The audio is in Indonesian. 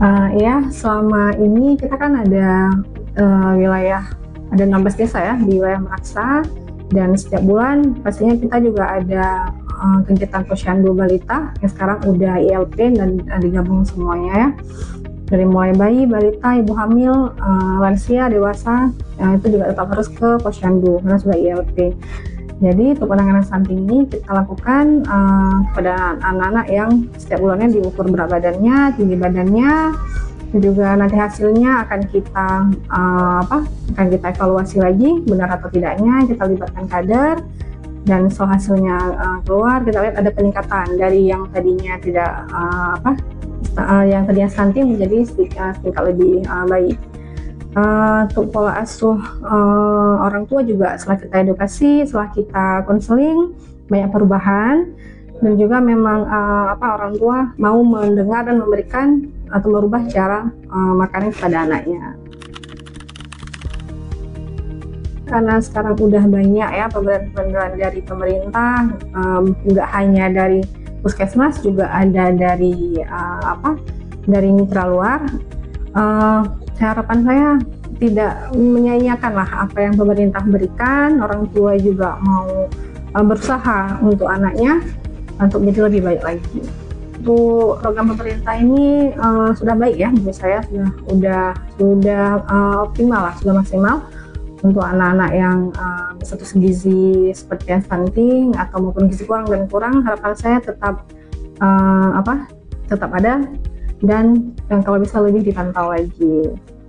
Ya, selama ini kita kan ada wilayah, ada 16 desa ya di wilayah Meraksa, dan setiap bulan pastinya kita juga ada kegiatan posyandu balita yang sekarang udah ILP dan digabung semuanya ya. Dari mulai bayi, balita, ibu hamil, lansia, dewasa, itu juga tetap harus ke posyandu karena sudah ILP. Jadi untuk penanganan stunting ini kita lakukan kepada anak-anak yang setiap bulannya diukur berat badannya, tinggi badannya, dan juga nanti hasilnya akan kita evaluasi lagi benar atau tidaknya, kita libatkan kader, dan setelah hasilnya keluar kita lihat ada peningkatan dari yang tadinya yang tadinya stunting menjadi sedikit lebih baik. Untuk pola asuh orang tua juga setelah kita edukasi, setelah kita konseling, banyak perubahan, dan juga memang orang tua mau mendengar dan memberikan atau merubah cara makanan kepada anaknya. Karena sekarang udah banyak ya pemberian dari pemerintah, nggak hanya dari puskesmas, juga ada dari mitra luar. Harapan saya tidak menyanyiakan lah apa yang pemerintah berikan. Orang tua juga mau berusaha untuk anaknya untuk menjadi lebih baik lagi. Untuk program pemerintah ini sudah baik ya, menurut saya sudah optimal lah, sudah maksimal untuk anak-anak yang berstatus gizi seperti yang stunting atau maupun gizi kurang dan kurang. Harapan saya tetap ada, dan kalau bisa lebih dipantau lagi.